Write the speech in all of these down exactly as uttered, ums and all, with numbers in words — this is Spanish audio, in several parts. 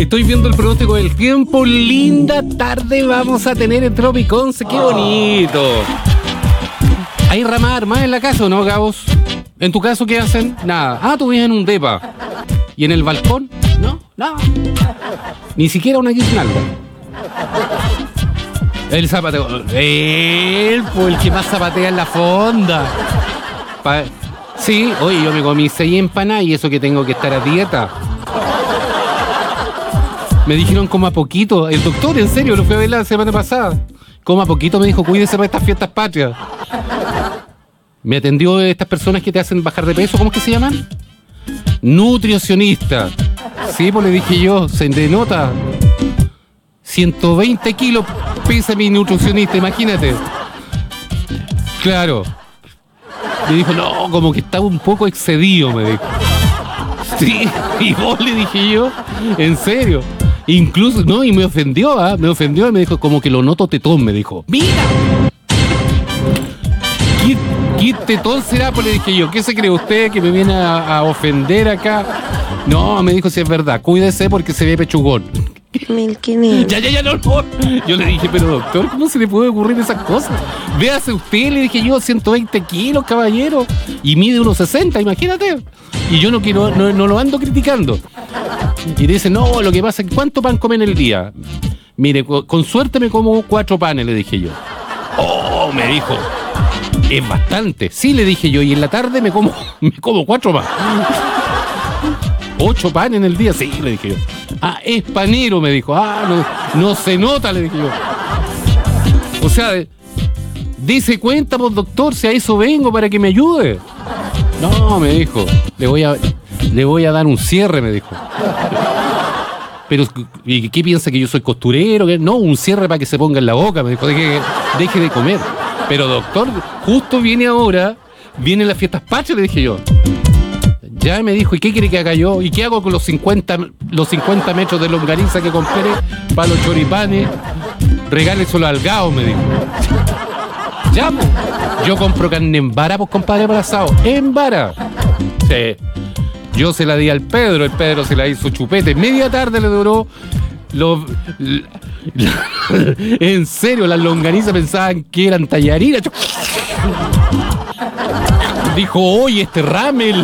Estoy viendo el pronóstico del tiempo. Linda tarde vamos a tener en Tropiconce. ¡Qué bonito! ¿Hay rama armada en la casa o no, Gabos? ¿En tu caso qué hacen? Nada. Ah, tú vives en un depa. ¿Y en el balcón? No, nada. Ni siquiera una guirnalda. El zapateo. Él, pues el que más zapatea en la fonda. Pa- sí, oye, yo me comí seis empanadas y eso que tengo que estar a dieta. Me dijeron coma poquito. El doctor, en serio, lo fui a ver la semana pasada. Coma poquito, me dijo, cuídese para estas fiestas patrias. Me atendió estas personas que te hacen bajar de peso, ¿cómo es que se llaman? Nutricionista. Sí, pues le dije yo, se denota. ciento veinte kilos pesa mi nutricionista, imagínate. Claro. Me dijo, no, como que estaba un poco excedido, me dijo. Sí, y vos le dije yo, en serio. Incluso, no, y me ofendió, ¿ah? Me ofendió y me dijo, como que lo noto tetón, me dijo. ¡Mira! ¿Qué, qué tetón será? Pues le dije yo, ¿qué se cree usted que me viene a, a ofender acá? No, me dijo, si es verdad, cuídese porque se ve pechugón. mil quinientos. Ya, ya, ya, no, no. Yo le dije, pero doctor, ¿cómo se le puede ocurrir esas cosas? Véase usted, le dije yo, ciento veinte kilos, caballero, y mide uno sesenta, imagínate. Y yo no quiero, no, no lo ando criticando. Y dice, no, lo que pasa es que ¿cuánto pan comen en el día? Mire, con suerte me como cuatro panes, le dije yo. Oh, me dijo, es bastante. Sí, le dije yo, y en la tarde me como, me como cuatro panes. Ocho panes en el día, sí, le dije yo. Ah, es panero, me dijo. Ah, no, no se nota, le dije yo. O sea, dice cuenta, pues, doctor, si a eso vengo para que me ayude. No, me dijo, le voy a, le voy a dar un cierre, me dijo. Pero, ¿y qué piensa, que yo soy costurero? No, un cierre para que se ponga en la boca, me dijo, deje, deje de comer. Pero, doctor, justo viene ahora, vienen las fiestas patrias, le dije yo. Ya me dijo, ¿y qué quiere que haga yo? ¿Y qué hago con los cincuenta, los cincuenta metros de longaniza que compré para los choripanes? Regáleselo al Gao, me dijo. Ya, pues. Yo compro carne en vara, pues, compadre, para asado. En vara. Sí. Yo se la di al Pedro, el Pedro se la hizo chupete. Media tarde le duró. Los, la, la, en serio, las longanizas pensaban que eran tallarinas. Dijo, oye, este Ramel.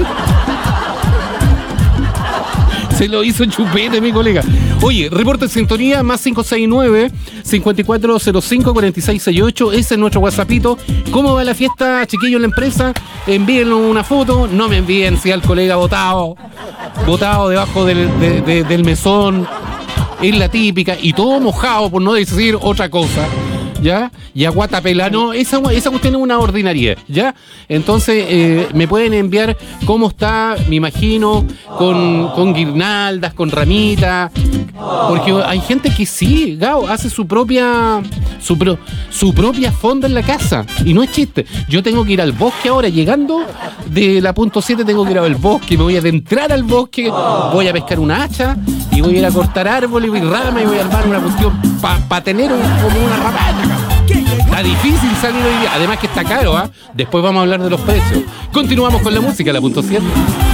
Se lo hizo chupete, mi colega. Oye, reporte en sintonía, más cinco seis nueve, cinco cuatro cero cinco, cuatro seis seis ocho. Ese es nuestro WhatsAppito. ¿Cómo va la fiesta, chiquillo, en la empresa? Envíennos una foto. No me envíen si al colega botado. Botado debajo del, de, de, del mesón. Es la típica. Y todo mojado, por no decir otra cosa. ¿Ya? Y aguata pela, no, esa, esa cuestión es una ordinaria, ¿ya? Entonces, eh, me pueden enviar cómo está, me imagino, con, con guirnaldas, con ramitas, porque hay gente que sí, Gao, hace su propia, su, pro, su propia fonda en la casa, y no es chiste. Yo tengo que ir al bosque ahora, llegando de la punto siete, tengo que ir al bosque, me voy a adentrar al bosque, voy a pescar una hacha, y voy a ir a cortar árboles y ramas, y voy a armar una cuestión para pa tener un, como una ramata. Está difícil salir hoy día, además que está caro, ¿ah? ¿eh? Después vamos a hablar de los precios. Continuamos con la música, la punto siete.